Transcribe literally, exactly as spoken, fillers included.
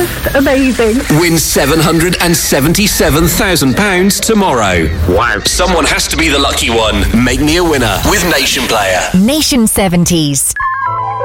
just amazing. Win seven hundred seventy-seven thousand pounds tomorrow. Wow. Someone has to be the lucky one. Make me a winner with Nation Player. Nation seventies.